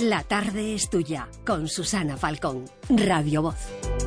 La tarde es tuya, con Susana Falcón, Radio Voz.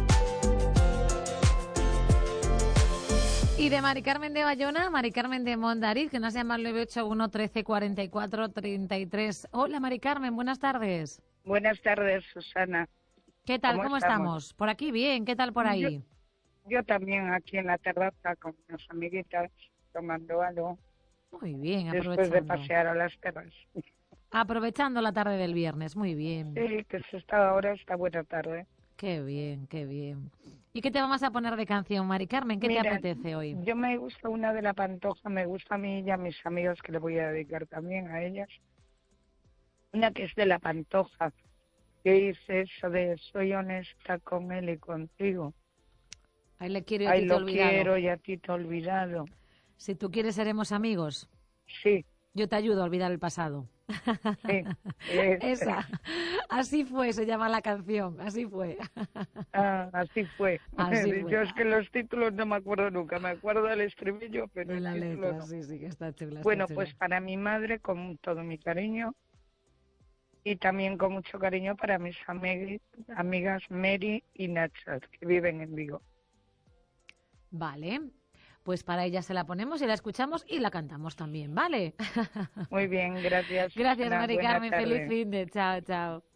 Y de Mari Carmen de Bayona, Mari Carmen de Mondariz, que nos llama al 981 13 44 33. Hola, Mari Carmen, buenas tardes. Buenas tardes, Susana. ¿Qué tal? ¿Cómo estamos? Por aquí bien, ¿qué tal por ahí? Yo también aquí en la terraza con unas amiguitas tomando algo. Muy bien, aprovechando. Después de pasear a las perras. Aprovechando la tarde del viernes, muy bien. Sí, que se está ahora, esta buena tarde. Qué bien, qué bien. ¿Y qué te vamos a poner de canción, Mari Carmen? ¿Qué te apetece hoy? Yo me gusta una de La Pantoja, me gusta a mí y a mis amigos, que le voy a dedicar también a ellas. Una que es de La Pantoja, que dice eso de soy honesta con él y contigo. Ahí le quiero y a ti te he olvidado. Quiero y a ti te he olvidado. Si tú quieres, seremos amigos. Sí. Yo te ayudo a olvidar el pasado. Sí. Esa. Así fue, se llama la canción. Así fue. Así fue. Así fue. Yo es que los títulos no me acuerdo nunca. Me acuerdo del estribillo, pero de la el título letra, no. sí, que está chula. Bueno, pues para mi madre, con todo mi cariño. Y también con mucho cariño para mis amigas Mary y Nacha, que viven en Vigo. Vale. Pues para ella se la ponemos y la escuchamos y la cantamos también, ¿vale? Muy bien, gracias. Gracias, Mari Carmen. Feliz fin de. Chao, chao.